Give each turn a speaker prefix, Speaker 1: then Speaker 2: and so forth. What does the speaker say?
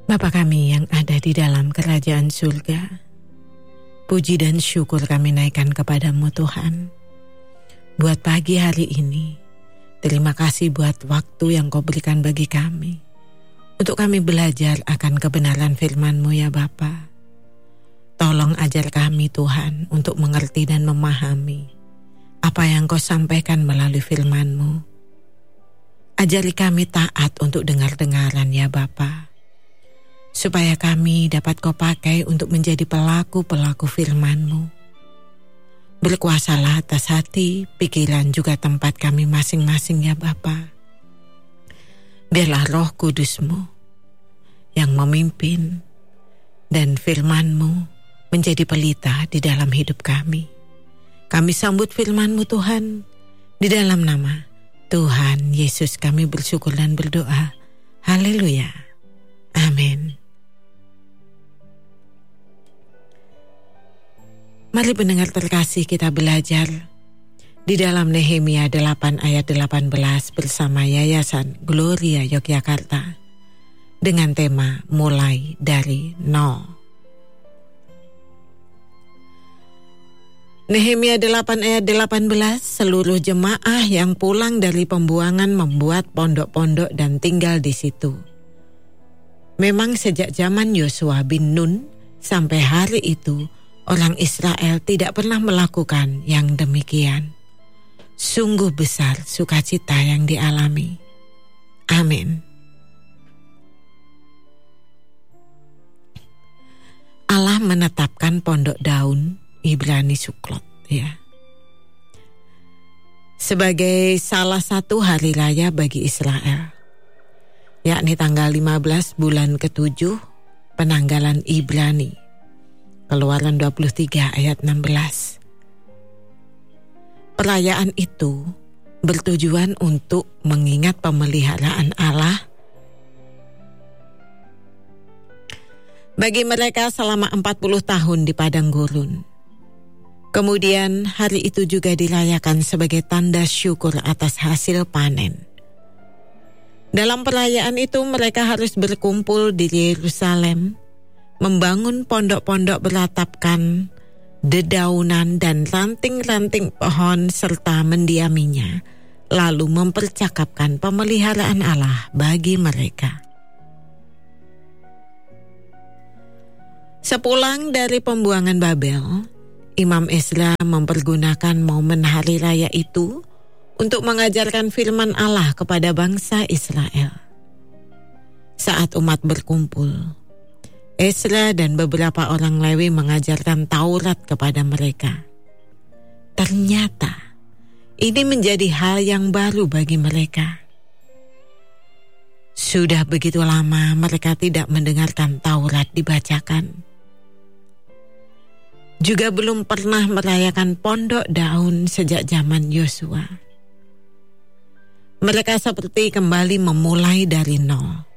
Speaker 1: Bapa kami yang ada di dalam kerajaan surga, puji dan syukur kami naikkan kepadamu Tuhan. Buat pagi hari ini, terima kasih buat waktu yang kau berikan bagi kami, untuk kami belajar akan kebenaran firman-Mu ya Bapa. Tolong ajar kami Tuhan untuk mengerti dan memahami apa yang kau sampaikan melalui firman-Mu. Ajari kami taat untuk dengar-dengaran ya Bapa, supaya kami dapat kau pakai untuk menjadi pelaku-pelaku firman-Mu. Berkuasalah atas hati, pikiran juga tempat kami masing-masing ya Bapa. Biarlah Roh Kudus-Mu yang memimpin dan firman-Mu menjadi pelita di dalam hidup kami. Kami sambut firman-Mu Tuhan, di dalam nama Tuhan Yesus kami bersyukur dan berdoa. Haleluya. Amin. Mari pendengar terkasih, kita belajar di dalam Nehemia 8 ayat 18 bersama Yayasan Gloria Yogyakarta dengan tema mulai dari nol. Nehemia 8 ayat 18, seluruh jemaah yang pulang dari pembuangan membuat pondok-pondok dan tinggal di situ. Memang sejak zaman Yosua bin Nun sampai hari itu, orang Israel tidak pernah melakukan yang demikian. Sungguh besar sukacita yang dialami. Amin. Allah menetapkan pondok daun Ibrani Suklot ya, sebagai salah satu hari raya bagi Israel, yakni tanggal 15 bulan ke-7 penanggalan Ibrani. Keluaran 23 ayat 16. Perayaan itu bertujuan untuk mengingat pemeliharaan Allah bagi mereka selama 40 tahun di padang gurun. Kemudian hari itu juga dirayakan sebagai tanda syukur atas hasil panen. Dalam perayaan itu mereka harus berkumpul di Yerusalem, membangun pondok-pondok beratapkan dedaunan dan ranting-ranting pohon serta mendiaminya, lalu mempercakapkan pemeliharaan Allah bagi mereka. Sepulang dari pembuangan Babel, Imam Ezra mempergunakan momen hari raya itu untuk mengajarkan firman Allah kepada bangsa Israel. Saat umat berkumpul, Ezra dan beberapa orang Lewi mengajarkan Taurat kepada mereka. Ternyata ini menjadi hal yang baru bagi mereka. Sudah begitu lama mereka tidak mendengarkan Taurat dibacakan. Juga belum pernah merayakan pondok daun sejak zaman Yosua. Mereka seperti kembali memulai dari nol.